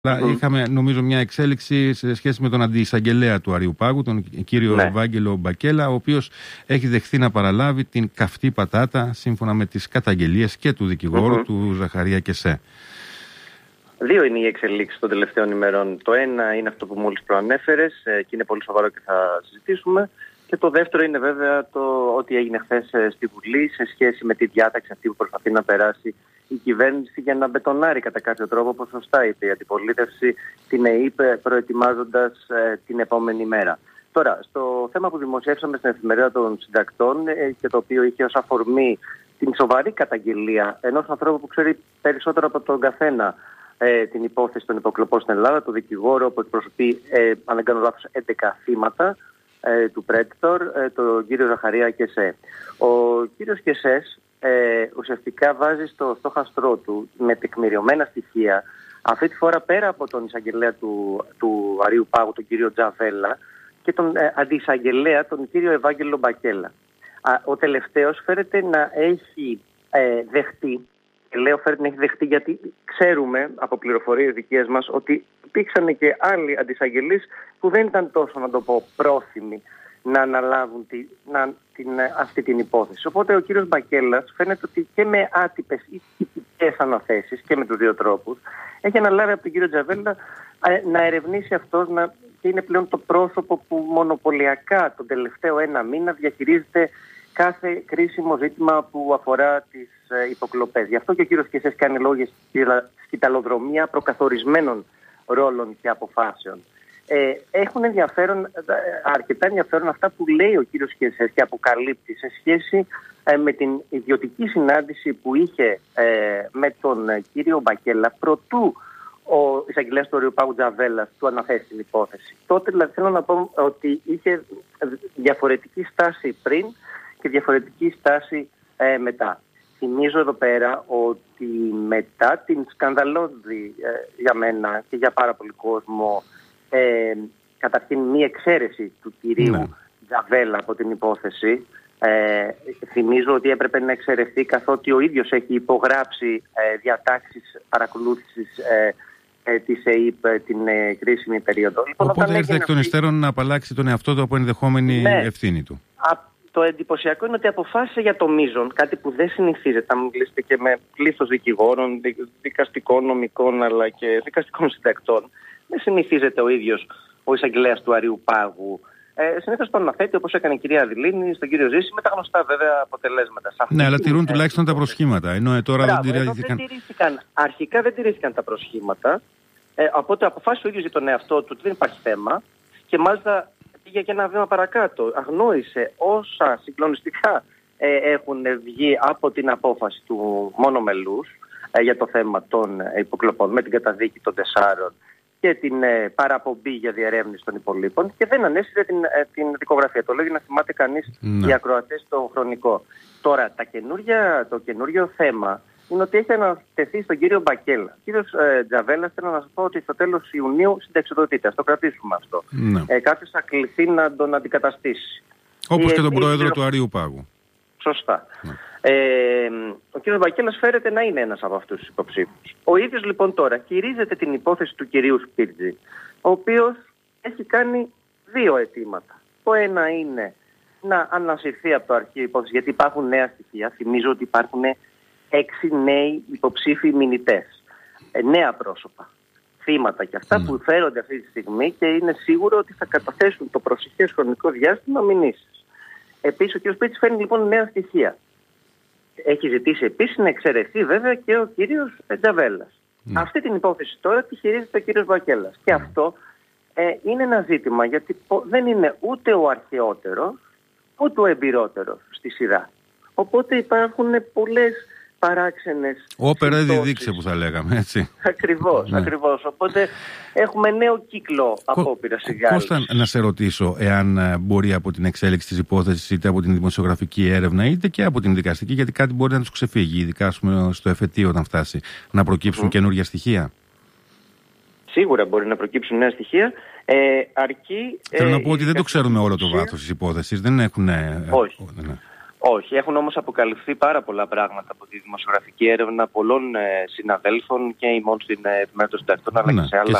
είχαμε νομίζω μια εξέλιξη σε σχέση με τον αντιεισαγγελέα του Αριουπάγου, τον κύριο Ευάγγελο Μπακέλα, ο οποίος έχει δεχθεί να παραλάβει την καυτή πατάτα σύμφωνα με τις καταγγελίες και του δικηγόρου του Ζαχαρία Κεσέ. Δύο είναι οι εξελίξεις των τελευταίων ημερών. Το ένα είναι αυτό που μόλις προανέφερες και είναι πολύ σοβαρό και θα συζητήσουμε. Και το δεύτερο είναι βέβαια το ότι έγινε χθες στη Βουλή σε σχέση με τη διάταξη αυτή που προσπαθεί να περάσει η κυβέρνηση για να μπετονάρει κατά κάποιο τρόπο, όπως σωστά είπε η αντιπολίτευση, την ΕΕΠ προετοιμάζοντας την επόμενη μέρα. Τώρα, στο θέμα που δημοσιεύσαμε στην Εφημερίδα των Συντακτών και το οποίο είχε ως αφορμή την σοβαρή καταγγελία ενός ανθρώπου που ξέρει περισσότερο από τον καθένα την υπόθεση των υποκλοπών στην Ελλάδα, του δικηγόρο που εκπροσωπεί, αν δεν κάνω λάθος, 11 θύματα του Πρέκτορ, τον κύριο Ζαχαρία Κεσέ. Ο κύριος Κεσές ουσιαστικά βάζει στο στόχαστρό του με τεκμηριωμένα στοιχεία, αυτή τη φορά πέρα από τον εισαγγελέα του Αριουπάγου, τον κύριο Τζαβέλα, και τον αντιεισαγγελέα, τον κύριο Ευάγγελο Μπακέλα. Ο τελευταίος φέρεται να έχει δεχτεί, και λέω φέρεται να έχει δεχτεί γιατί ξέρουμε από πληροφορίες δικές μας ότι υπήρξαν και άλλοι αντισαγγελείς που δεν ήταν τόσο, να το πω, πρόθυμοι να αναλάβουν αυτή την υπόθεση. Οπότε ο κύριος Μπακέλας φαίνεται ότι και με άτυπες ή τυπικές αναθέσεις και με τους δύο τρόπους έχει αναλάβει από τον κύριο Τζαβέλα να ερευνήσει αυτός και είναι πλέον το πρόσωπο που μονοπωλιακά τον τελευταίο ένα μήνα διαχειρίζεται κάθε κρίσιμο ζήτημα που αφορά τις υποκλοπές. Γι' αυτό και ο κύριος Κεσές κάνει λόγο για σκυταλοδρομία προκαθορισμένων ρόλων και αποφάσεων. Έχουν αρκετά ενδιαφέρον αυτά που λέει ο κύριος Κεσές και αποκαλύπτει σε σχέση με την ιδιωτική συνάντηση που είχε με τον κύριο Μπακέλα προτού ο εισαγγελέας του Αριουπάγου Τζαβέλας του αναθέσει την υπόθεση. Τότε δηλαδή θέλω να πω ότι είχε διαφορετική στάση πριν και διαφορετική στάση μετά. Θυμίζω εδώ πέρα ότι μετά την σκανδαλώδη για μένα και για πάρα πολύ κόσμο καταρχήν μία εξαίρεση του κυρίου Τζαβέλα από την υπόθεση, θυμίζω ότι έπρεπε να εξαιρεθεί καθότι ο ίδιος έχει υπογράψει διατάξεις παρακολούθησης της ΕΕΠ την κρίσιμη περίοδο. Οπότε ήρθε εκ των υστέρων να απαλλάξει τον εαυτό του από ενδεχόμενη ευθύνη του. Το εντυπωσιακό είναι ότι αποφάσισε για το μείζον, κάτι που δεν συνηθίζεται. Αν μιλήσετε και με πλήθος δικηγόρων, δικαστικών, νομικών αλλά και δικαστικών συντακτών, δεν συνηθίζεται ο ίδιος ο εισαγγελέας του Αριουπάγου. Συνήθως τον αναθέτει, όπως έκανε η κυρία Δηλήνη, στον κύριο Ζήση, με τα γνωστά βέβαια αποτελέσματα. Ναι, αλλά τηρούν τουλάχιστον τα προσχήματα. Ενώ τώρα δεν τηρήθηκαν. Αρχικά δεν τηρήθηκαν τα προσχήματα. Οπότε αποφάσισε ο ίδιος για τον εαυτό του ότι δεν υπάρχει θέμα και μάλιστα πήγε και ένα βήμα παρακάτω. Αγνόησε όσα συγκλονιστικά έχουν βγει από την απόφαση του μονομελούς για το θέμα των υποκλοπών με την καταδίκη των 4 και την παραπομπή για διερεύνηση των υπολείπων και δεν ανέσυρε την δικογραφία. Το λέει να θυμάται κανείς οι ακροατές το χρονικό. Τώρα, το καινούριο θέμα είναι ότι έχει ανατεθεί στον κύριο Μπακέλα. Κύριος Τζαβέλα, θέλω να σας πω ότι στο τέλος Ιουνίου συνταξιοδοτείται. Ας το κρατήσουμε αυτό. Κάποιος θα κληθεί να τον αντικαταστήσει. Όπως και τον πρόεδρο του Αριουπάγου. Σωστά. Ο κύριος Μπακέλας φέρεται να είναι ένας από αυτούς τους υποψήφιους. Ο ίδιος λοιπόν τώρα χειρίζεται την υπόθεση του κυρίου Σπίρτζη, ο οποίος έχει κάνει 2 αιτήματα. Το ένα είναι να ανασυρθεί από το αρχείο υπόθεση, γιατί υπάρχουν νέα στοιχεία. Θυμίζω ότι υπάρχουν 6 νέοι υποψήφιοι μηνυτές. Νέα πρόσωπα. Θύματα και αυτά που φέρονται αυτή τη στιγμή και είναι σίγουρο ότι θα καταθέσουν το προσεχές χρονικό διάστημα μηνύσεις. Επίσης ο κ. Σπίρτζης φέρνει λοιπόν νέα στοιχεία. Έχει ζητήσει επίσης να εξαιρεθεί βέβαια και ο κύριος Τζαβέλας. Αυτή την υπόθεση τώρα τη χειρίζεται ο κύριος Μπακέλας. Και αυτό είναι ένα ζήτημα γιατί δεν είναι ούτε ο αρχαιότερος ούτε ο εμπειρότερος στη σειρά. Οπότε υπάρχουν πολλές παράξενες όπερα διδείξε που θα λέγαμε, έτσι. Ακριβώς. Οπότε έχουμε νέο κύκλο απόπειρας. Κώστα, να σε ρωτήσω εάν μπορεί από την εξέλιξη της υπόθεσης είτε από την δημοσιογραφική έρευνα είτε και από την δικαστική, γιατί κάτι μπορεί να τους ξεφύγει, ειδικά στο εφετείο όταν φτάσει, να προκύψουν καινούργια στοιχεία. Σίγουρα μπορεί να προκύψουν νέα στοιχεία, αρκεί... Θέλω να πω ότι δεν το ξέρουμε όλο το βάθος της υπόθεσης, δεν έχουν... Όχι. Όχι, έχουν όμως αποκαλυφθεί πάρα πολλά πράγματα από τη δημοσιογραφική έρευνα πολλών συναδέλφων και ημών στην Επιμέρεια των Συντακτών, αλλά και σε άλλα